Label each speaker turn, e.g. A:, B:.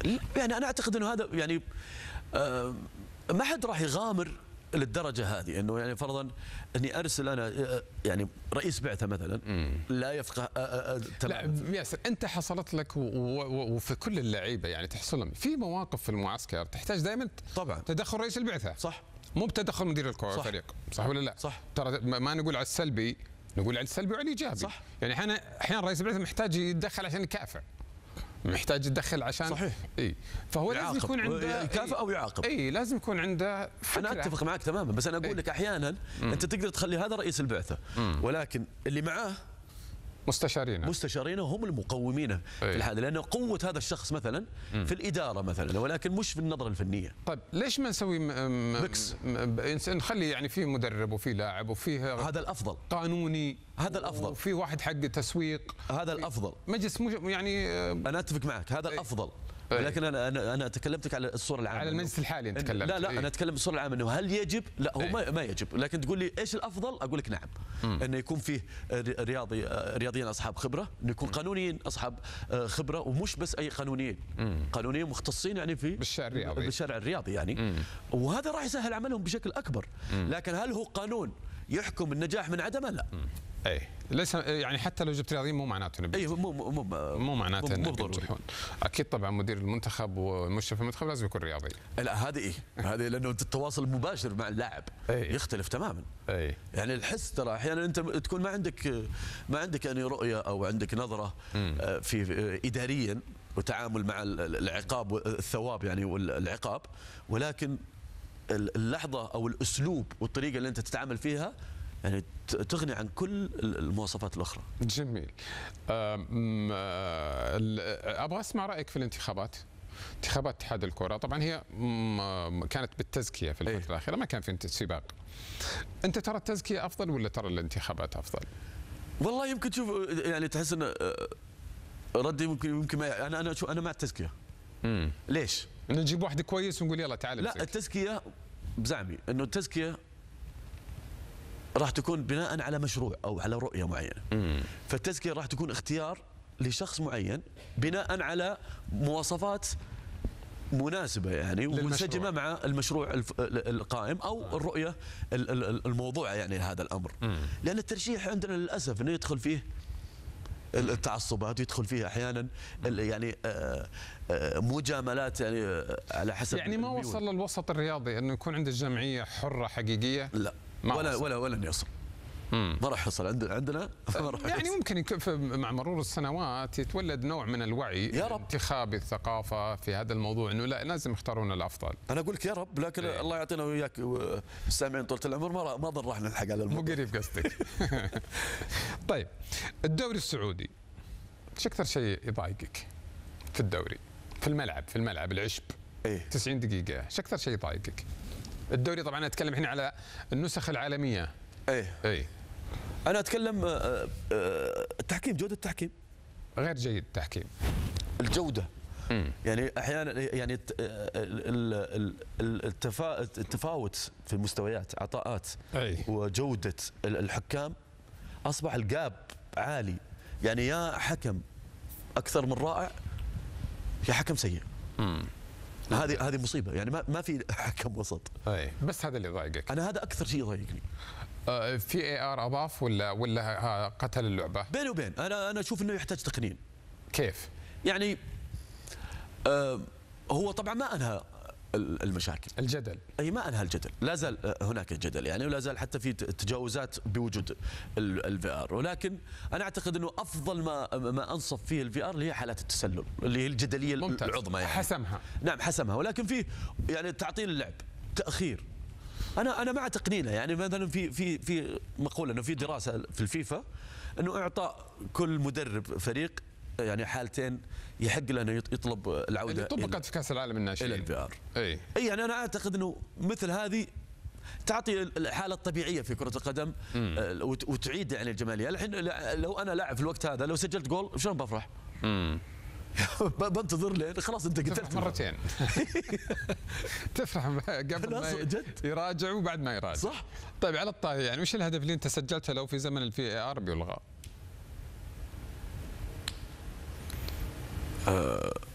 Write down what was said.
A: يعني انا اعتقد انه هذا يعني ما حد راح يغامر للدرجه هذه، انه يعني فرضا اني ارسل انا يعني رئيس بعثه مثلا لا يفقه
B: لا ياسر، انت حصلت لك وفي كل اللعيبه يعني تحصلهم في مواقف في المعسكر تحتاج دائما
A: طبعا
B: تدخل رئيس البعثه،
A: صح،
B: مو بتدخل مدير الفريق، صح ولا لا؟
A: صح.
B: ترى ما نقول على السلبي، نقول على السلبي وعلى الايجابي.
A: صح.
B: يعني احيانا رئيس البعثه محتاج يتدخل عشان يكافئ، محتاج يتدخل عشان
A: صحيح.
B: اي فهو
A: يعاقب.
B: لازم يكون عنده
A: يكافئ او يعاقب.
B: اي لازم يكون عنده فكرة.
A: انا اتفق معك تماما، بس انا اقول لك احيانا انت تقدر تخلي هذا رئيس البعثه ولكن اللي معاه مستشارينه هم المقومينه في الحاله، لانه قوه هذا الشخص مثلا في الاداره مثلا، ولكن مش في النظره الفنيه.
B: طيب ليش ما نسوي ميكس؟ نخلي يعني فيه مدرب وفيه لاعب وفيه
A: هذا الافضل،
B: قانوني،
A: هذا الافضل،
B: وفي واحد حق تسويق،
A: هذا الافضل.
B: مجلس يعني
A: انا اتفق معك هذا الافضل، ولكن انا تكلمتك على الصوره العامه،
B: على المجلس الحالي انت تكلمت.
A: لا انا اتكلم بالصوره العامه، انه هل يجب؟ لا هو ما يجب، لكن تقول لي ايش الافضل؟ اقول لك نعم، انه يكون فيه رياضيين اصحاب خبره، انه يكون قانونيين اصحاب خبره، ومش بس اي قانونيين، قانونيين مختصين يعني في بالشارع الرياضي يعني، وهذا راح يسهل عملهم بشكل اكبر. لكن هل هو قانون يحكم النجاح من عدمه؟ لا.
B: اي ليس يعني حتى لو جبت رياضيين مو معناته نبي، مو معناته انهم ينجحون. اكيد طبعا مدير المنتخب والمشرف المنتخب لازم يكون رياضي. لا
A: هذه هذه لانه انت التواصل المباشر مع اللاعب يختلف تماما. يعني الحس ترى احيانا انت تكون ما عندك يعني رؤيه او عندك نظره في اداريا وتعامل مع العقاب والثواب يعني والعقاب، ولكن اللحظه او الاسلوب والطريقه اللي انت تتعامل فيها يعني تغني عن كل المواصفات الأخرى.
B: جميل. أبغى أسمع رأيك في الانتخابات. انتخابات اتحاد الكرة طبعا هي كانت بالتزكية في الفترة الأخيرة، ما كان في سباق. أنت ترى التزكية أفضل ولا ترى الانتخابات أفضل؟
A: والله يمكن تشوف يعني تحس أن ردي يمكن ما أنا مع التزكية. ليش؟
B: نجيب واحد كويس ونقول يلا تعال.
A: لا التزكية بزعمي أنه التزكية راح تكون بناء على مشروع او على رؤيه معينه. فالتزكيه راح تكون اختيار لشخص معين بناء على مواصفات مناسبه يعني ومنسجمه مع المشروع القائم او الرؤيه الموضوعه يعني لهذا الامر. لان الترشيح عندنا للاسف انه يدخل فيه التعصبات، يدخل فيها احيانا يعني مجاملات يعني على حسب
B: يعني ما وصل للوسط الرياضي انه يكون عنده جمعيه حره حقيقيه.
A: لا ولا يصل. ما راح يصل عندنا
B: يعني ممكن مع مرور السنوات يتولد نوع من الوعي
A: يا رب
B: انتخابي الثقافه في هذا الموضوع، انه لا لازم يختارون الافضل.
A: انا اقول لك يا رب، لكن الله يعطينا وياك السامعين طول العمر ما ظل راح نلحق على الموضوع.
B: مو قريب قصدك. طيب الدوري السعودي ايش اكثر شيء يضايقك في الدوري؟ في الملعب العشب 90 دقيقه، ايش اكثر شيء يضايقك؟ الدوري طبعا اتكلم الحين على النسخ العالميه.
A: انا اتكلم التحكيم، جوده التحكيم
B: غير جيد. التحكيم
A: الجوده يعني احيانا يعني التفاوت في المستويات عطاءات وجوده الحكام اصبح الجاب عالي، يعني يا حكم اكثر من رائع يا حكم سيء. هذه مصيبه، يعني ما في حكم وسط.
B: بس هذا اللي يضايقك؟
A: انا هذا اكثر شيء يضايقني.
B: في AR اضاف ولا قتل اللعبه؟
A: بيني وبين انا اشوف انه يحتاج تقنين.
B: كيف؟
A: يعني هو طبعا ما انهى المشاكل،
B: الجدل،
A: اي ما انهى الجدل، لا زال هناك جدل يعني، ولا زال حتى في تجاوزات بوجود الVR، ولكن انا اعتقد انه افضل ما انصف فيه الVR اللي هي حالات التسلل اللي هي الجدليه العظمى يعني.
B: حسمها.
A: نعم حسمها، ولكن في يعني تعطيل اللعب، تاخير. انا مع تقنينه، يعني مثلا في مقوله انه في دراسه في الفيفا انه اعطاء كل مدرب فريق يعني حالتين يحق له انه يطلب العوده،
B: اللي طبقت في كاس العالم الناشئين
A: الى الVR. اي يعني انا اعتقد انه مثل هذه تعطي الحاله الطبيعيه في كره القدم وتعيد يعني الجماليه. الحين لو انا لاعب في الوقت هذا لو سجلت جول شلون بفرح؟ بنتظر لين خلاص انت قتلت
B: مرتين. تفرح قبل ما يراجع وبعد ما يراجع.
A: صح.
B: طيب على الطاري يعني وش الهدف اللي انت سجلته لو في زمن الVAR بيلغى؟